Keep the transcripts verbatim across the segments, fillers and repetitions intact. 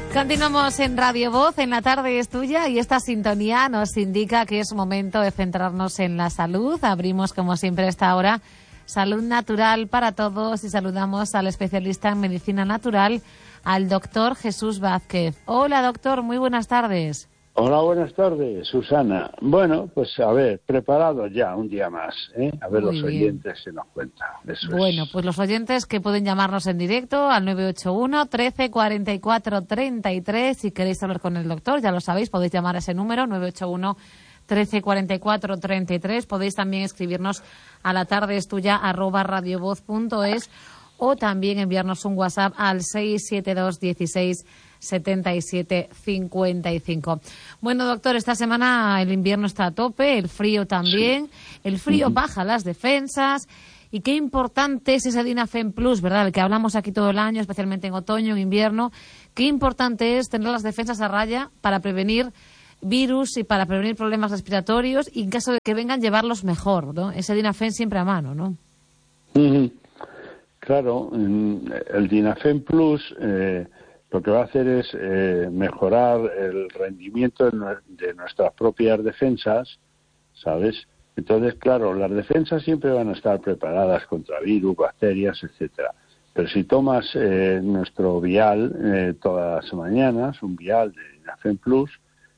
Continuamos en Radio Voz, en la tarde es tuya, y esta sintonía nos indica que es momento de centrarnos en la salud. Abrimos, como siempre, a esta hora Salud Natural para Todos y saludamos al especialista en medicina natural, al doctor Jesús Vázquez. Hola, doctor, muy buenas tardes. Hola, buenas tardes, Susana. Bueno, pues a ver, preparado ya un día más, ¿eh? A ver. Muy los bien. Oyentes se nos cuentan. Eso bueno, es. Pues los oyentes que pueden llamarnos en directo al nueve ocho uno, trece, cuarenta y cuatro, treinta y tres. Si queréis hablar con el doctor, ya lo sabéis, podéis llamar a ese número, nueve ocho uno, trece, cuarenta y cuatro, treinta y tres. Podéis también escribirnos a la tarde es tuya, arroba radiovoz punto es, o también enviarnos un WhatsApp al seis siete dos, dieciséis, setenta y siete, cincuenta y cinco. Bueno, doctor, esta semana el invierno está a tope, el frío también. Sí. El frío uh-huh. baja las defensas. Y qué importante es ese Dinafen Plus, ¿verdad? El que hablamos aquí todo el año, especialmente en otoño, en invierno. Qué importante es tener las defensas a raya para prevenir virus y para prevenir problemas respiratorios, y en caso de que vengan, llevarlos mejor, ¿no? Ese Dinafen siempre a mano, ¿no? Uh-huh. Claro, el Dinafen Plus eh, lo que va a hacer es eh, mejorar el rendimiento de, de nuestras propias defensas, ¿sabes? Entonces, claro, las defensas siempre van a estar preparadas contra virus, bacterias, etcétera. Pero si tomas eh, nuestro vial eh, todas las mañanas, un vial de Dinafen Plus,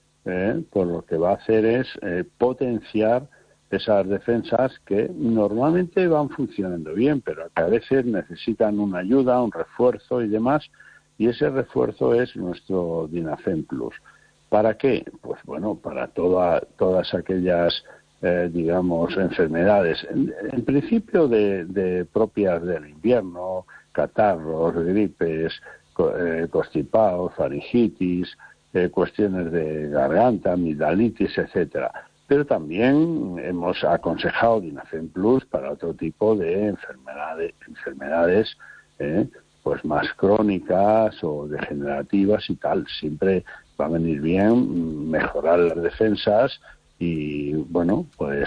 eh, pues lo que va a hacer es eh, potenciar esas defensas que normalmente van funcionando bien, pero que a veces necesitan una ayuda, un refuerzo y demás, y ese refuerzo es nuestro Dinafen Plus. ¿Para qué? Pues bueno, para toda, todas aquellas, eh, digamos, enfermedades, en, en principio de, de propias del invierno, catarros, gripes, co, eh, constipados, faringitis, eh, cuestiones de garganta, amigdalitis, etcétera. Pero también hemos aconsejado Dinafen Plus para otro tipo de enfermedades, enfermedades eh, pues más crónicas o degenerativas y tal. Siempre va a venir bien mejorar las defensas y, bueno, pues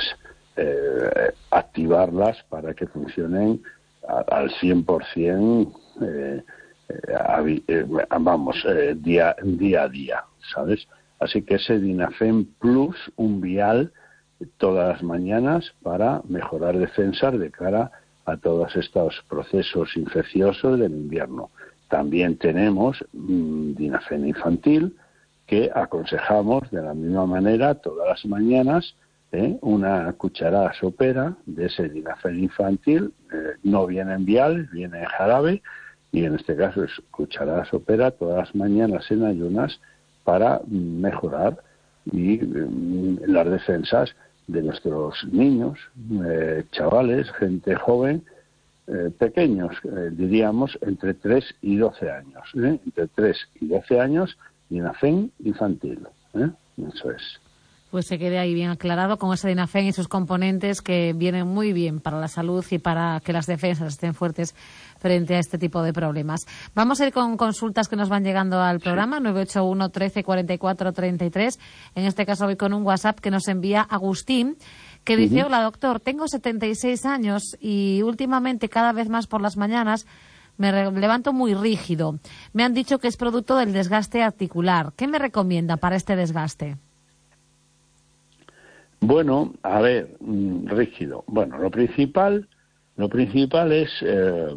eh, activarlas para que funcionen a, al cien por ciento, eh, eh, eh, vamos, eh, día, día a día, ¿sabes? Así que ese Dinafen Plus, un vial todas las mañanas para mejorar defensas de cara a todos estos procesos infecciosos del invierno. También tenemos mmm, Dinafen infantil, que aconsejamos de la misma manera todas las mañanas, ¿eh? una cucharada sopera de ese Dinafen infantil, eh, no viene en vial, viene en jarabe, y en este caso es cucharada sopera todas las mañanas en ayunas, para mejorar y eh, las defensas de nuestros niños, eh, chavales, gente joven, eh, pequeños, eh, diríamos, entre tres y doce años. ¿eh? Entre tres y doce años, Dinafen infantil. ¿eh? Eso es. Pues se quede ahí bien aclarado con ese Dinafen y sus componentes que vienen muy bien para la salud y para que las defensas estén fuertes frente a este tipo de problemas. Vamos a ir con consultas que nos van llegando al programa, sí. nueve ocho uno, trece, cuarenta y cuatro, treinta y tres. En este caso voy con un WhatsApp que nos envía Agustín, que dice, uh-huh. hola doctor, tengo setenta y seis años y últimamente cada vez más por las mañanas me re- levanto muy rígido. Me han dicho que es producto del desgaste articular. ¿Qué me recomienda para este desgaste? Bueno, a ver, mmm, rígido. Bueno, lo principal, lo principal es, eh,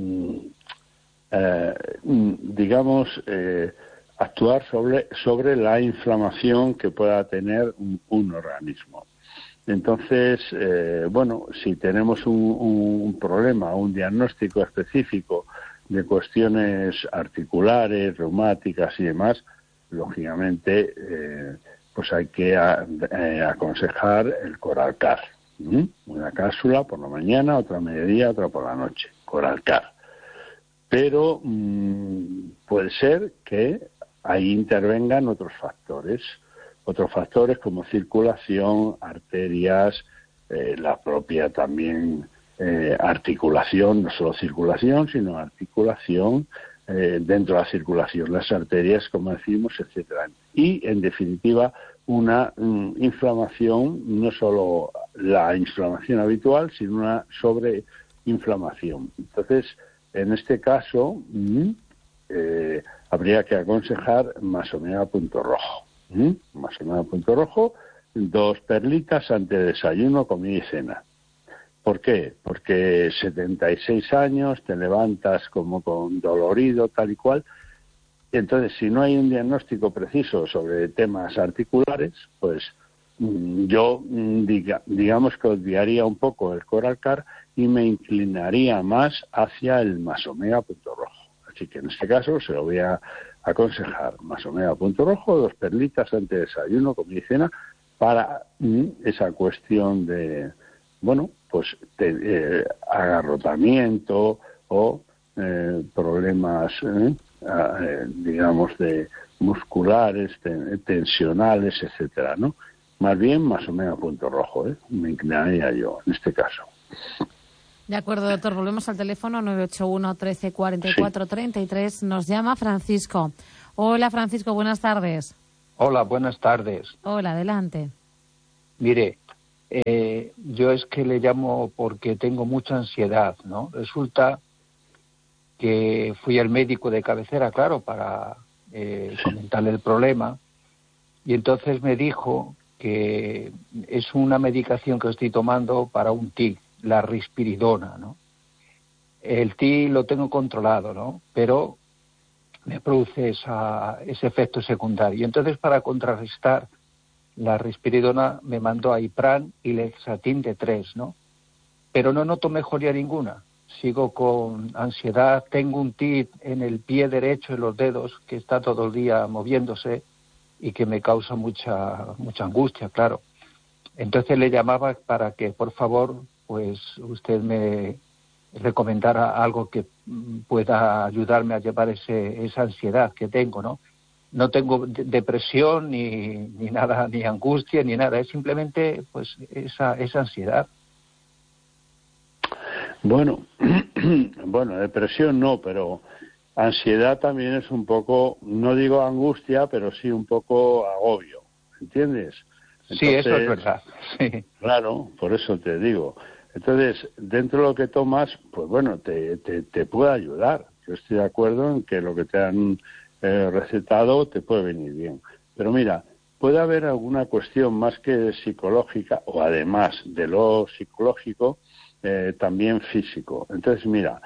eh, digamos, eh, actuar sobre, sobre la inflamación que pueda tener un, un organismo. Entonces, eh, bueno, si tenemos un, un problema, un diagnóstico específico de cuestiones articulares, reumáticas y demás, lógicamente, eh, pues hay que a, eh, aconsejar el Coralcar. ¿Mm? Una cápsula por la mañana, otra a mediodía, otra por la noche. Coralcar. Pero mmm, puede ser que ahí intervengan otros factores. Otros factores como circulación, arterias, eh, la propia también eh, articulación, no solo circulación, sino articulación, eh, dentro de la circulación, las arterias, como decimos, etcétera. Y, en definitiva, una um, inflamación, no solo la inflamación habitual, sino una sobreinflamación. Entonces, en este caso, mm, eh, habría que aconsejar más omega punto rojo. ¿Mm? Más omega punto rojo, dos perlitas ante desayuno, comida y cena. ¿Por qué? Porque setenta y seis años, te levantas como con dolorido, tal y cual. Y entonces, si no hay un diagnóstico preciso sobre temas articulares, pues yo diga, digamos que obviaría un poco el Coralcar y me inclinaría más hacia el más omega punto rojo. Así que en este caso se lo voy a aconsejar más omega punto rojo, dos perlitas ante desayuno, comida y cena, para mm, esa cuestión de, bueno, pues de, eh, agarrotamiento o eh, problemas, eh, eh, digamos, de musculares, ten, tensionales, etcétera, ¿no? Más bien más omega punto rojo, ¿eh? Me inclinaría yo en este caso. De acuerdo, doctor. Volvemos al teléfono nueve ocho uno, trece, cuarenta y cuatro, treinta y tres. Nos llama Francisco. Hola, Francisco, buenas tardes. Hola, buenas tardes. Hola, adelante. Mire, eh, yo es que le llamo porque tengo mucha ansiedad, ¿no? Resulta que fui al médico de cabecera, claro, para eh, comentarle el problema, y entonces me dijo que es una medicación que estoy tomando para un tic, la risperidona, ¿no? El tic lo tengo controlado, ¿no? Pero me produce esa, ese efecto secundario. Y entonces, para contrarrestar la risperidona, me mandó a Ipran y Lexatin de tres, ¿no? Pero no noto mejoría ninguna. Sigo con ansiedad, tengo un tic en el pie derecho, en los dedos, que está todo el día moviéndose y que me causa mucha mucha angustia, claro. Entonces le llamaba para que, por favor, pues usted me recomendara algo que pueda ayudarme a llevar ese, esa ansiedad que tengo, ¿no? No tengo de- depresión ni, ni nada, ni angustia, ni nada. Es simplemente, pues, esa, esa ansiedad. Bueno, bueno, depresión no, pero ansiedad también es un poco, no digo angustia, pero sí un poco agobio, ¿entiendes? Sí, eso es Entonces, verdad. Sí. claro, por eso te digo. Entonces, dentro de lo que tomas, pues bueno, te, te, te puede ayudar. Yo estoy de acuerdo en que lo que te han eh, recetado te puede venir bien. Pero mira, puede haber alguna cuestión más que psicológica, o además de lo psicológico, eh, también físico. Entonces, mira,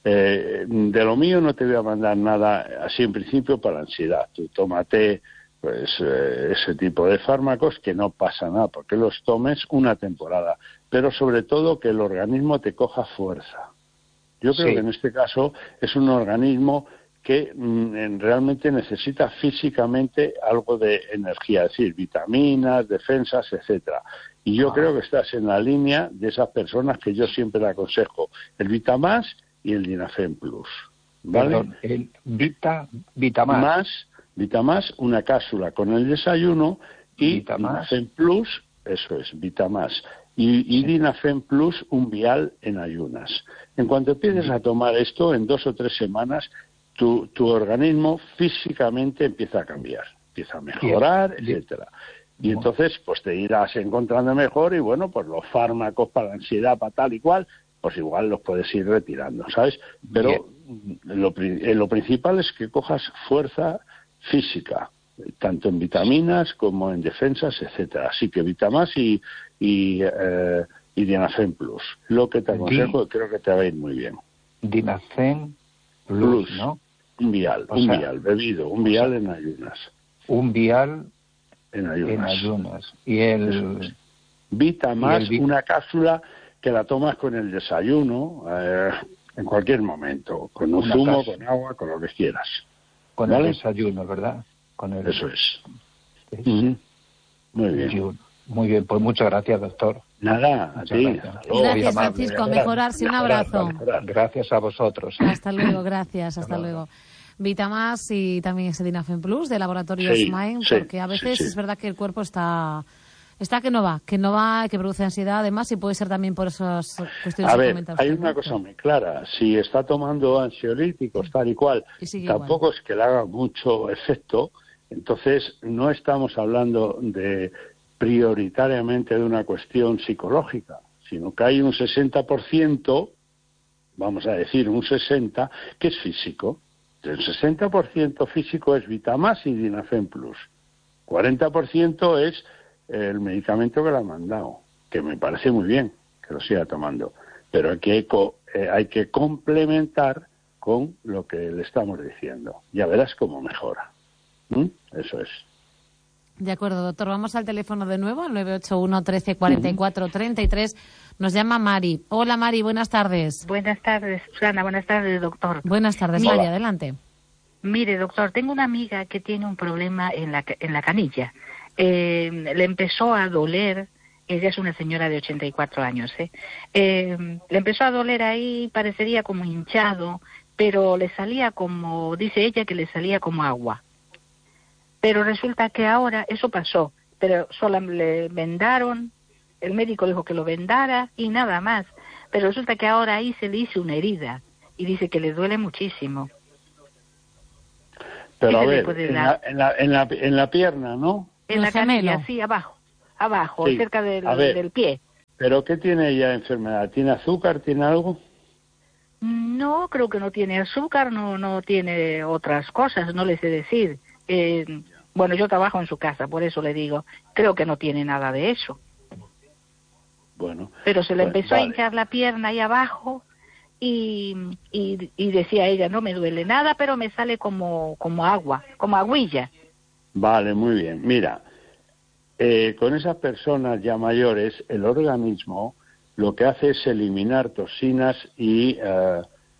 eh, de lo mío no te voy a mandar nada así en principio para ansiedad. Tú tómate pues eh, ese tipo de fármacos, que no pasa nada porque los tomes una temporada, pero sobre todo que el organismo te coja fuerza. Yo creo Sí. que en este caso es un organismo que mm, realmente necesita físicamente algo de energía, es decir, vitaminas, defensas, etcétera. Y yo Ah. creo que estás en la línea de esas personas que yo siempre le aconsejo, el Vitamás y el Dinafem Plus, ¿vale? Perdón, el Vita, Vitamás. Más, Vitamás, una cápsula con el desayuno, y Vitamás. Dinafem Plus, eso es, Vitamás, y, y Dinafem Plus, un vial en ayunas. En cuanto empieces a tomar esto, en dos o tres semanas, tu, tu organismo físicamente empieza a cambiar, empieza a mejorar, Bien. etcétera. Y entonces, pues te irás encontrando mejor y bueno, pues los fármacos para la ansiedad, para tal y cual, pues igual los puedes ir retirando, ¿sabes? Pero lo, pri- eh, lo principal es que cojas fuerza física, tanto en vitaminas como en defensas, etcétera. Así que Vitamás y, y, eh, y Dinafem Plus. Lo que te aconsejo, creo que te va a ir muy bien. Dinafem Plus, Plus, ¿no? un vial, O un sea, vial, bebido, un o vial sea, en ayunas. Un vial En en ayunas. ayunas. Y Eso el... es. Vitamás, y el vi- una cápsula que la tomas con el desayuno, eh, en cualquier momento, con un Una zumo, cápsula. con agua, con lo que quieras. Con ¿Vale? el desayuno, ¿verdad? Con el Eso es. es- Ujú. Muy bien. desayuno. Muy bien, pues muchas gracias, doctor. Nada, a Muchas ti. gracias. Hasta luego. Gracias, Muy amable. Francisco. A Mejorar, mejorarse. Un mejorar, abrazo. mejorar. Gracias a vosotros. Hasta luego, gracias, hasta Hasta luego. Vitamás y también ese Dinafem Plus de Laboratorios Sí, Mind, sí, porque a veces sí, sí. es verdad que el cuerpo está está que no va, que no va, que produce ansiedad además, y puede ser también por esas cuestiones A que ver, comenta hay usted, una ¿no? cosa muy clara. Si está tomando ansiolíticos, tal y cual, Y sigue tampoco es que le haga mucho efecto. Entonces, no estamos hablando de prioritariamente de una cuestión psicológica, sino que hay un sesenta por ciento, vamos a decir un sesenta por ciento, que es físico. El sesenta por ciento físico es Vitamax y Dinafen Plus. cuarenta por ciento es el medicamento que le han mandado, que me parece muy bien que lo siga tomando. Pero hay que, eh, hay que complementar con lo que le estamos diciendo. Ya verás cómo mejora. ¿Mm? Eso es. De acuerdo, doctor. Vamos al teléfono de nuevo, al nueve ocho uno, trece, cuarenta y cuatro, treinta y tres. Nos llama Mari. Hola, Mari, buenas tardes. Buenas tardes, Susana. Buenas tardes, doctor. Buenas tardes, Mari, adelante. Mire, doctor, tengo una amiga que tiene un problema en la, en la canilla. Eh, le empezó a doler, ella es una señora de ochenta y cuatro años, ¿eh? Eh, le empezó a doler ahí, parecería como hinchado, pero le salía como, dice ella que le salía como agua. Pero resulta que ahora eso pasó, pero solo le vendaron, el médico dijo que lo vendara y nada más. Pero resulta que ahora ahí se le hizo una herida y dice que le duele muchísimo. Pero a ver, en la, en, la, en, la, en la pierna, ¿no? En la canilla, sí, abajo, abajo, sí, cerca del, ver, del pie. ¿Pero qué tiene ella enfermedad? ¿Tiene azúcar? ¿Tiene algo? No, creo que no tiene azúcar, no no tiene otras cosas, no le sé decir. Eh, bueno, yo trabajo en su casa, por eso le digo, creo que no tiene nada de eso. Bueno. Pero se le pues, empezó vale. a hinchar la pierna ahí abajo y, y, y decía ella, no me duele nada, pero me sale como, como agua, como agüilla. Vale, muy bien. Mira, eh, con esas personas ya mayores, el organismo lo que hace es eliminar toxinas y eh,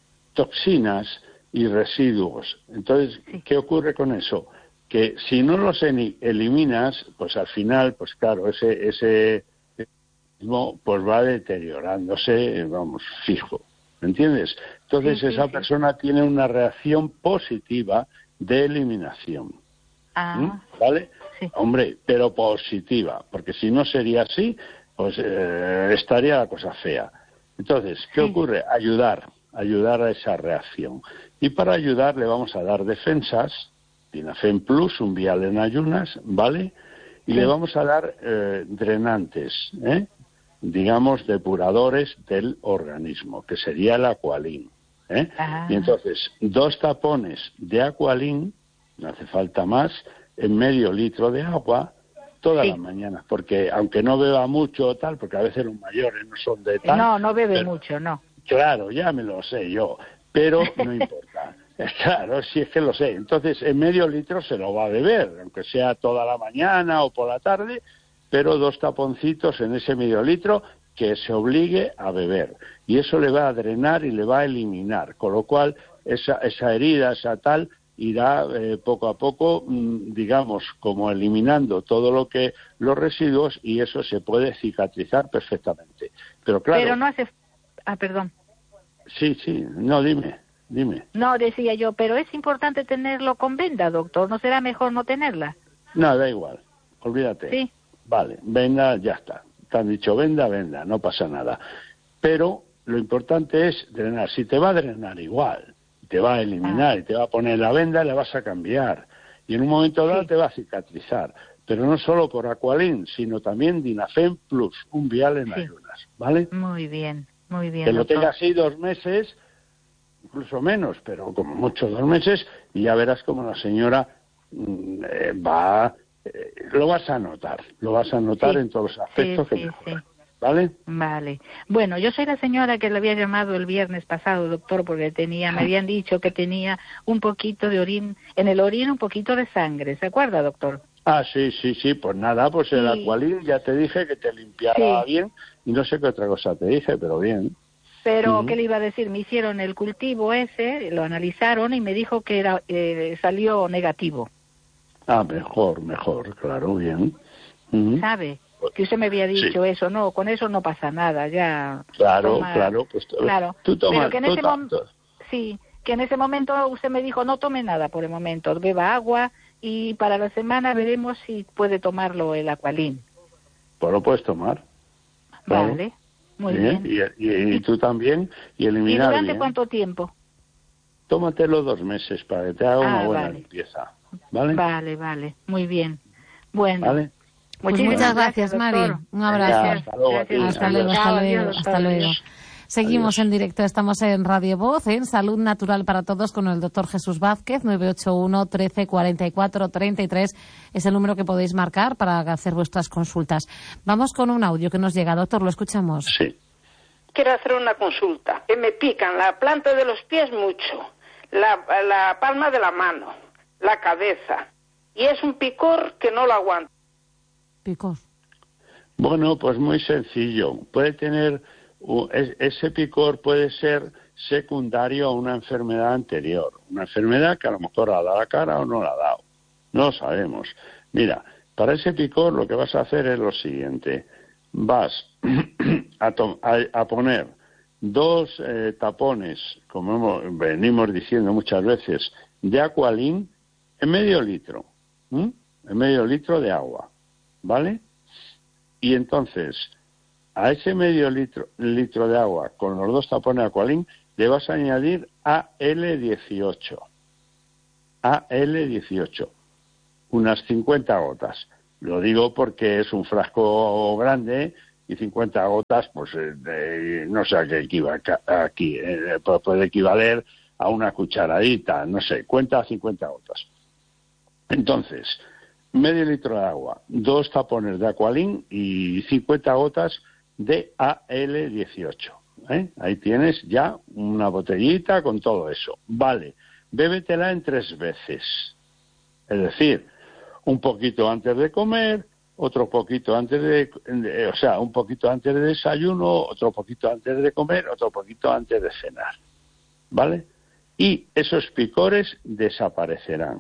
toxinas y residuos. Entonces, sí. ¿Qué ocurre con eso? Que si no los eliminas, pues al final, pues claro, ese ese organismo pues va deteriorándose, vamos, fijo. ¿Me entiendes? Entonces, sí, sí, esa sí. persona tiene una reacción positiva de eliminación. Ah, ¿Mm? ¿Vale? Sí. Hombre, pero positiva, porque si no sería así, pues eh, estaría la cosa fea. Entonces, ¿qué sí. ocurre? Ayudar, ayudar a esa reacción. Y para ayudar le vamos a dar defensas, Dinafen Plus, un vial en ayunas, ¿vale? Y sí. le vamos a dar eh, drenantes, ¿eh? digamos, depuradores del organismo, que sería el Aqualin. ¿eh? Ah. Y entonces, dos tapones de Aqualin, no hace falta más, en medio litro de agua todas sí. las mañanas, porque aunque no beba mucho o tal, porque a veces los mayores no son de tal... No, no bebe pero, mucho, no. Claro, ya me lo sé yo, pero no importa. Claro, si es que lo sé. Entonces, en medio litro se lo va a beber, aunque sea toda la mañana o por la tarde, pero dos taponcitos en ese medio litro que se obligue a beber. Y eso le va a drenar y le va a eliminar, con lo cual esa, esa herida, esa tal... irá eh, poco a poco, mmm, digamos, como eliminando todo lo que los residuos y eso se puede cicatrizar perfectamente. Pero claro. Pero no hace. Ah, perdón. Sí, sí. No, dime, dime. No, decía yo, pero es importante tenerlo con venda, doctor. ¿No será mejor no tenerla? No, da igual. Olvídate. Sí. Vale, venda, ya está. Te han dicho venda, venda, no pasa nada. Pero lo importante es drenar. Si te va a drenar igual. Te va a eliminar ah. y te va a poner la venda y la vas a cambiar. Y en un momento dado sí. te va a cicatrizar. Pero no solo por Aqualin, sino también Dinafen Plus, un vial en sí. ayunas. ¿Vale? Muy bien, muy bien. Que lo doctor. tenga así dos meses, incluso menos, pero como mucho dos meses, y ya verás como la señora eh, va... Eh, lo vas a notar, lo vas a notar sí. en todos los aspectos sí, que sí, mejoran. sí. ¿Vale? Vale. Bueno, yo soy la señora que le había llamado el viernes pasado, doctor, porque tenía, me habían dicho que tenía un poquito de orín, en el orín un poquito de sangre, ¿se acuerda, doctor? Ah, sí, sí, sí, pues nada, pues el sí. Aqualin ya te dije que te limpiara sí. bien y no sé qué otra cosa te dije, pero bien. Pero, uh-huh. ¿qué le iba a decir? Me hicieron el cultivo ese, lo analizaron y me dijo que era eh, salió negativo. Ah, mejor, mejor, claro, bien. Uh-huh. ¿Sabe? Que usted me había dicho sí. eso, no, con eso no pasa nada, ya. Claro, toma, claro, pues claro. tú tomas, Pero que en ese momento, sí, que en ese momento usted me dijo no tome nada por el momento, beba agua y para la semana veremos si puede tomarlo el Aqualin. Pues lo puedes tomar. Vale, claro. muy bien. bien. Y, y, y tú también, y eliminar. ¿Y durante bien. cuánto tiempo? Tómatelo dos meses para que te haga ah, una buena vale. limpieza, ¿vale? Vale, vale, muy bien. Bueno. ¿Vale? Pues muchas gracias, gracias Mari. doctor. Un abrazo. Venga, hasta luego. Gracias. Hasta luego, hasta luego, hasta luego. Seguimos Adiós. en directo, estamos en Radio Voz, en Salud Natural para Todos con el doctor Jesús Vázquez. Nueve ocho uno, trece, cuarenta y cuatro, treinta y tres es el número que podéis marcar para hacer vuestras consultas. Vamos con un audio que nos llega, doctor, lo escuchamos. Sí. Quiero hacer una consulta. Que me pican la planta de los pies mucho, la, la palma de la mano, la cabeza, y es un picor que no lo aguanto. Picor. Bueno, pues muy sencillo. Puede tener, ese picor puede ser secundario a una enfermedad anterior. Una enfermedad que a lo mejor ha dado la cara o no la ha dado. No lo sabemos. Mira, para ese picor lo que vas a hacer es lo siguiente. Vas a, a, a poner dos eh, tapones, como hemos, venimos diciendo muchas veces, de Aqualin en medio litro. ¿Mm? En medio litro de agua. ¿Vale? Y entonces, a ese medio litro, litro de agua, con los dos tapones de Aqualin, le vas a añadir A L dieciocho. A L dieciocho. Unas cincuenta gotas. Lo digo porque es un frasco grande y cincuenta gotas, pues eh, no sé a qué equivale aquí. Eh, puede equivaler a una cucharadita, no sé, cuenta cincuenta gotas. Entonces, medio litro de agua, dos tapones de Aqualin y cincuenta gotas de A L dieciocho. ¿eh? Ahí tienes ya una botellita con todo eso. Vale, bébetela en tres veces. Es decir, un poquito antes de comer, otro poquito antes de, de... O sea, un poquito antes de desayuno, otro poquito antes de comer, otro poquito antes de cenar. ¿Vale? Y esos picores desaparecerán.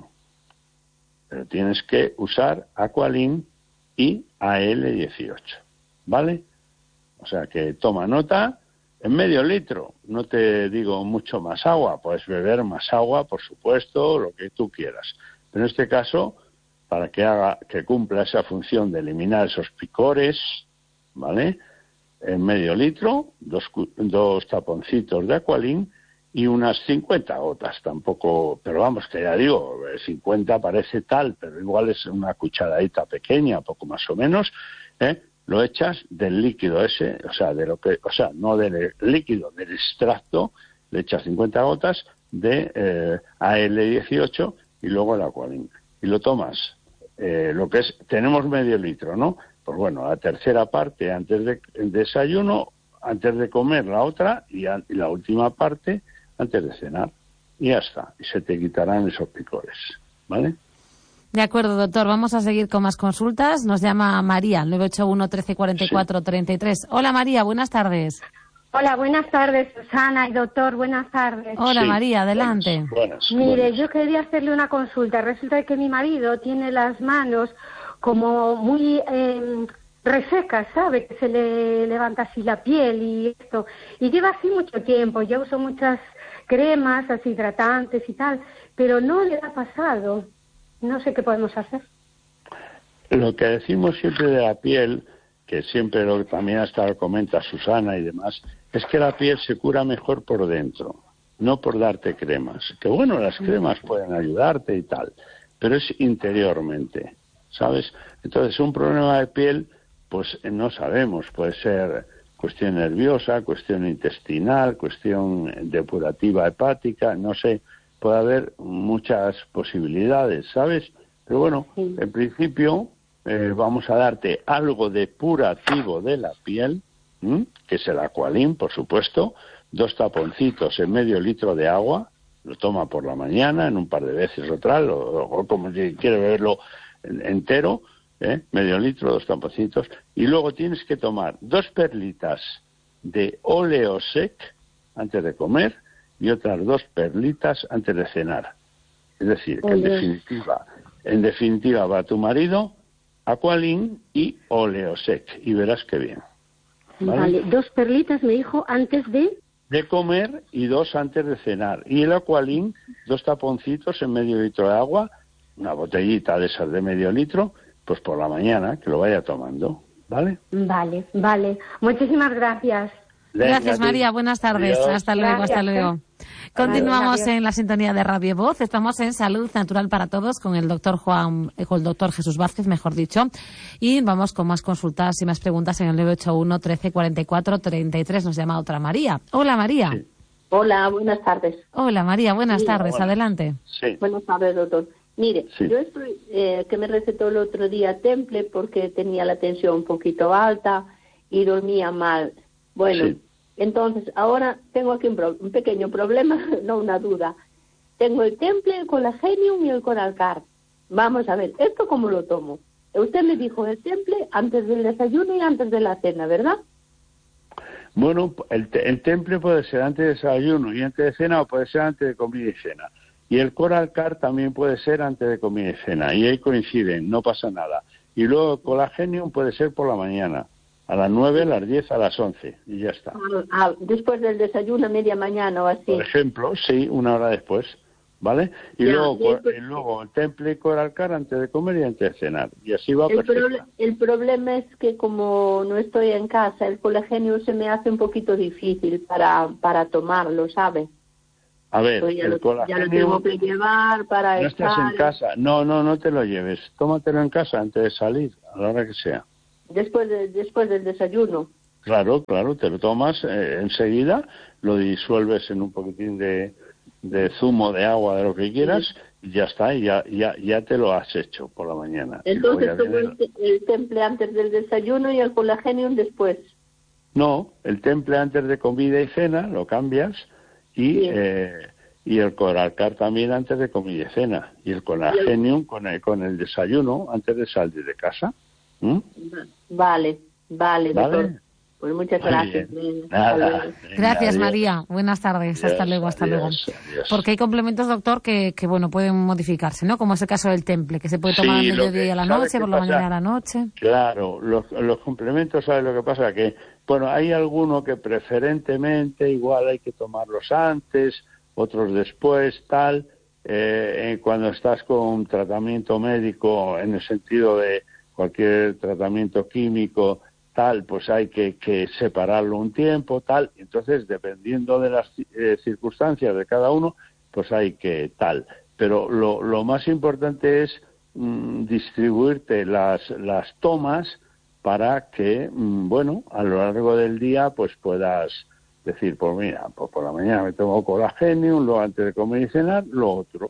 Pero tienes que usar Aqualin y A L dieciocho, ¿vale? O sea que toma nota, en medio litro, no te digo mucho más agua, puedes beber más agua, por supuesto, lo que tú quieras. Pero en este caso, para que haga, que cumpla esa función de eliminar esos picores, ¿vale? En medio litro, dos, dos taponcitos de Aqualin y unas cincuenta gotas, tampoco, pero vamos, que ya digo, cincuenta parece tal, pero igual es una cucharadita pequeña, poco más o menos, ¿eh? Lo echas del líquido ese, o sea, de lo que, o sea, no del líquido, del extracto, le echas cincuenta gotas de eh, A L dieciocho y luego el Aqualin. Y lo tomas, eh, lo que es, tenemos medio litro, ¿no? Pues bueno, la tercera parte antes de, de desayuno, antes de comer la otra y, a, y la última parte antes de cenar, y ya está, y se te quitarán esos picores, ¿vale? De acuerdo, doctor, vamos a seguir con más consultas. Nos llama María, nueve ocho uno, trece, cuarenta y cuatro, treinta y tres. Hola María, buenas tardes. Hola, buenas tardes, Susana y doctor, buenas tardes. Hola Sí, María, adelante. Buenas, buenas, Mire, buenas. yo quería hacerle una consulta. Resulta que mi marido tiene las manos como muy eh, resecas, ¿sabe? Que se le levanta así la piel y esto. Y lleva así mucho tiempo. Yo uso muchas cremas, así hidratantes y tal, pero no le ha pasado. No sé qué podemos hacer. Lo que decimos siempre de la piel, que siempre lo que también hasta lo comenta Susana y demás, es que la piel se cura mejor por dentro, no por darte cremas. Que bueno, las cremas pueden ayudarte y tal, pero es interiormente, ¿sabes? Entonces, un problema de piel, pues no sabemos, puede ser cuestión nerviosa, cuestión intestinal, cuestión depurativa hepática, no sé, puede haber muchas posibilidades, ¿sabes? Pero bueno, Sí. en principio eh, vamos a darte algo depurativo de la piel, ¿m? Que es el Aqualin, por supuesto, dos taponcitos en medio litro de agua, lo toma por la mañana, en un par de veces o tal, o, o como si quiere beberlo entero, ¿eh? Medio litro, dos taponcitos, y luego tienes que tomar dos perlitas de Oleosec antes de comer y otras dos perlitas antes de cenar. Es decir, que en definitiva, en definitiva va tu marido, Aqualin y Oleosec, y verás qué bien. ¿Vale? Vale, dos perlitas me dijo antes de... De comer y dos antes de cenar. Y el Aqualin, dos taponcitos en medio litro de agua, una botellita de esas de medio litro, pues por la mañana, que lo vaya tomando, ¿vale? Vale, vale. Muchísimas gracias. Gracias Venga, María, tío. buenas tardes. Adiós. Hasta luego, Gracias, hasta luego. Continuamos en la sintonía de Radio Voz. Estamos en Salud Natural para Todos con el doctor Juan, con el doctor Jesús Vázquez, mejor dicho. Y vamos con más consultas y más preguntas en el nueve ocho uno, trece, cuarenta y cuatro, treinta y tres. Nos llama otra María. Hola, María. Sí. Hola, buenas tardes. Hola, María, buenas sí, tardes. Hola. Adelante. Sí. Buenas tardes, doctor. Mire, sí. yo estoy, eh, que me recetó el otro día Temple porque tenía la tensión un poquito alta y dormía mal. Bueno, sí. Entonces ahora tengo aquí un, pro, un pequeño problema, no una duda. Tengo el Temple, el Colagenium y el Coralcar. Vamos a ver, ¿esto cómo lo tomo? Usted me dijo el Temple antes del desayuno y antes de la cena, ¿verdad? Bueno, el, el Temple puede ser antes de desayuno y antes de cena, o puede ser antes de comida y cena. Y el Coralcar también puede ser antes de comida y cena. Y ahí coinciden, no pasa nada. Y luego el Colagenium puede ser por la mañana, a las nueve, a las diez, a las once, y ya está. Ah, ah, después del desayuno, media mañana o así. Por ejemplo, sí, una hora después, ¿vale? Y, ya, luego, y, el, y luego el Temple y Coralcar antes de comer y antes de cenar. Y así va el, perfecto. proble el problema es que como no estoy en casa, el Colagenium se me hace un poquito difícil para, para tomarlo, ¿sabe? A ver, pues ya, el lo, Colagenium, ya lo tengo que llevar para no estar... estás en casa. No, no, no te lo lleves. Tómatelo en casa antes de salir, a la hora que sea. Después, de, después del desayuno. Claro, claro, te lo tomas eh, enseguida, lo disuelves en un poquitín de, de zumo, de agua, de lo que quieras, sí. Y ya está, y ya, ya, ya te lo has hecho por la mañana. Entonces tomo el, el Temple antes del desayuno y el Colagenium después. No, el Temple antes de comida y cena, lo cambias, y, sí. eh, y el Coralcar también antes de comida y cena, y el Colagenium el... Con, el, con el desayuno antes de salir de casa. ¿Mm? Vale, vale, ¿Vale? Doctor. Pues muchas gracias. Nada, gracias, adiós. María. Buenas tardes. Adiós, hasta luego, hasta adiós, luego. Adiós. Porque hay complementos, doctor, que, que bueno pueden modificarse, ¿no? Como es el caso del Temple, que se puede tomar sí, al mediodía y a la noche, por la pasa? mañana a la noche. Claro, los, los complementos, ¿sabes lo que pasa? Que, bueno, hay algunos que preferentemente igual hay que tomarlos antes, otros después, tal. Eh, cuando estás con un tratamiento médico, en el sentido de cualquier tratamiento químico, tal, pues hay que, que separarlo un tiempo, tal. Entonces, dependiendo de las eh, circunstancias de cada uno, pues hay que tal. Pero lo, lo más importante es mmm, distribuirte las, las tomas para que, mmm, bueno, a lo largo del día, pues puedas decir, pues mira, pues por la mañana me tomo Colagenium, luego antes de comer y cenar, lo otro.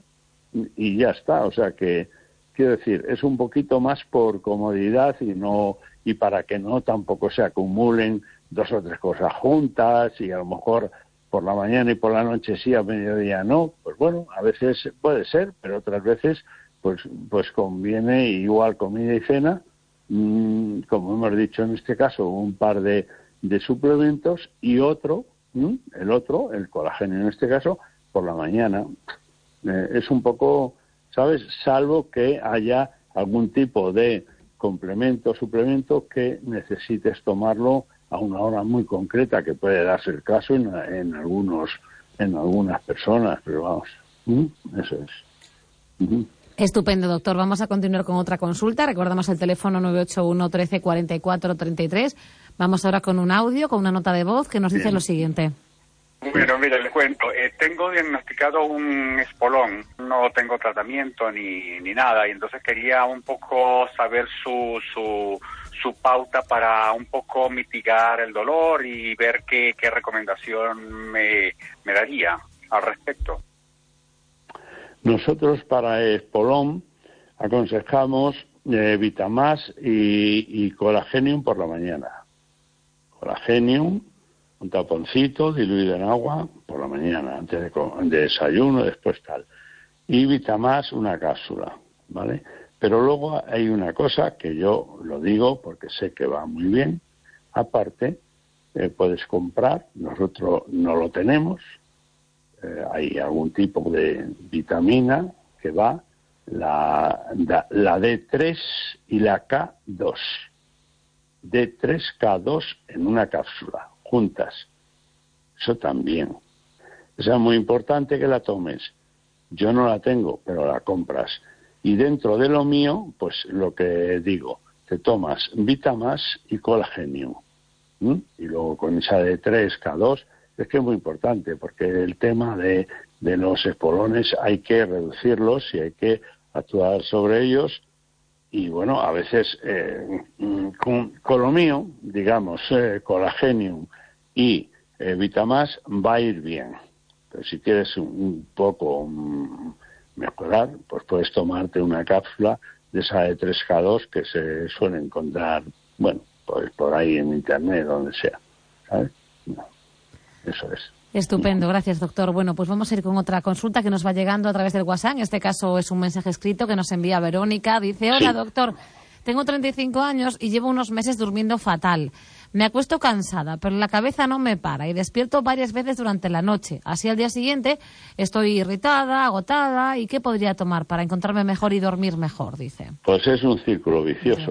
Y ya está, o sea que, quiero decir, es un poquito más por comodidad y no... y para que no tampoco se acumulen dos o tres cosas juntas y a lo mejor por la mañana y por la noche sí, a mediodía no, pues bueno, a veces puede ser, pero otras veces pues pues conviene igual comida y cena, mmm, como hemos dicho en este caso, un par de, de suplementos y otro, mmm, el otro, el colágeno en este caso, por la mañana. Eh, es un poco, ¿sabes? Salvo que haya algún tipo de complemento o suplemento que necesites tomarlo a una hora muy concreta, que puede darse el caso en, en algunos en algunas personas, pero vamos, ¿Mm? eso es. Uh-huh. Estupendo, doctor. Vamos a continuar con otra consulta. Recordamos el teléfono nueve ocho uno, trece, cuarenta y cuatro, treinta y tres. Vamos ahora con un audio, con una nota de voz que nos dice Bien. Lo siguiente. Bueno, mire, le cuento. Eh, tengo diagnosticado un espolón. No tengo tratamiento ni, ni nada. Y entonces quería un poco saber su, su, su pauta para un poco mitigar el dolor y ver qué, qué recomendación me, me daría al respecto. Nosotros para espolón aconsejamos eh, Vitamás y, y Colagenium por la mañana. Colagenium, un taponcito diluido en agua por la mañana, antes de, de desayuno, después tal. Y Vitamás, una cápsula, ¿vale? Pero luego hay una cosa que yo lo digo porque sé que va muy bien. Aparte, eh, puedes comprar, nosotros no lo tenemos, eh, hay algún tipo de vitamina que va, la, la, la D tres y la K dos. D tres K dos en una cápsula, juntas. Eso también. Eso es muy importante que la tomes. Yo no la tengo, pero la compras. Y dentro de lo mío, pues lo que digo, te tomas Vitamás y Colagenium. ¿Mm? Y luego con esa D tres K dos, es que es muy importante, porque el tema de, de los espolones hay que reducirlos y hay que actuar sobre ellos. Y bueno, a veces eh, con, con lo mío, digamos, eh, Colagenium y eh, Vitamás va a ir bien. Pero si quieres un, un poco um, mejorar, pues puedes tomarte una cápsula de esa de tres K dos que se suele encontrar, bueno, pues por ahí en internet, donde sea, ¿sabes? No, eso es. Estupendo, gracias, doctor. Bueno, pues vamos a ir con otra consulta que nos va llegando a través del WhatsApp. En este caso es un mensaje escrito que nos envía Verónica. Dice, hola, Sí. doctor, tengo treinta y cinco años y llevo unos meses durmiendo fatal. Me acuesto cansada, pero la cabeza no me para y despierto varias veces durante la noche. Así al día siguiente estoy irritada, agotada. ¿Y qué podría tomar para encontrarme mejor y dormir mejor? Dice. Pues es un círculo vicioso.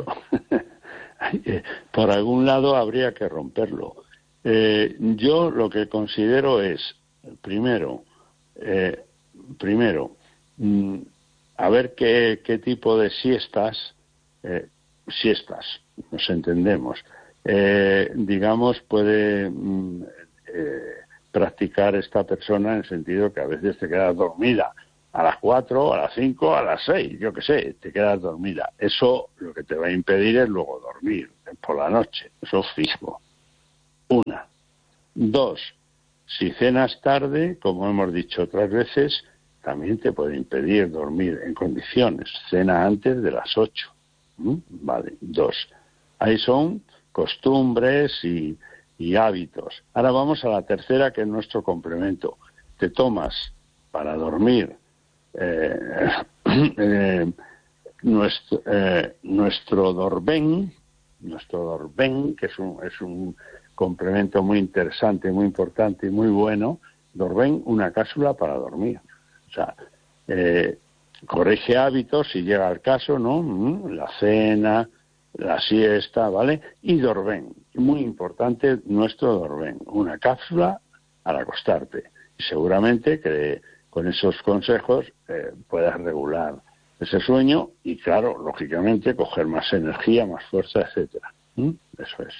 Sí. Por algún lado habría que romperlo. Eh, yo lo que considero es, primero, eh, primero, mm, a ver qué, qué tipo de siestas, eh, siestas, nos entendemos, eh, digamos, puede mm, eh, practicar esta persona en el sentido que a veces te quedas dormida a las cuatro, a las cinco, a las seis, yo qué sé, te quedas dormida. Eso lo que te va a impedir es luego dormir por la noche, eso es fijo. Una. Dos, si cenas tarde, como hemos dicho otras veces, también te puede impedir dormir en condiciones. Cena antes de las ocho. ¿Mm? Vale, dos. Ahí son costumbres y, y hábitos. Ahora vamos a la tercera, que es nuestro complemento. Te tomas para dormir eh, eh, nuestro, eh, nuestro Dorben, nuestro Dorben, que es un, es un complemento muy interesante, muy importante y muy bueno. Dorben, una cápsula para dormir. O sea, eh, corrige hábitos si llega al caso, ¿no? La cena, la siesta, ¿vale? Y Dorben, muy importante, nuestro Dorben, una cápsula al acostarte. Y seguramente que con esos consejos eh, puedas regular ese sueño y, claro, lógicamente, coger más energía, más fuerza, etcétera. ¿Mm? Eso es.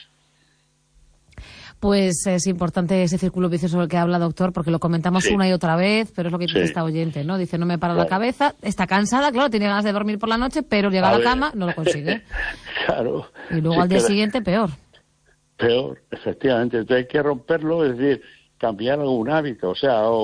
Pues es importante ese círculo vicioso del que habla, doctor, porque lo comentamos Sí. una y otra vez, pero es lo que dice Sí. esta oyente, ¿no? Dice, no me para Claro. la cabeza, está cansada, claro, tiene ganas de dormir por la noche, pero llega a, A la ver. cama, no lo consigue. Claro. Y luego Sí, al día queda siguiente, peor. peor, efectivamente. Entonces hay que romperlo, es decir, cambiar algún hábito, o sea, o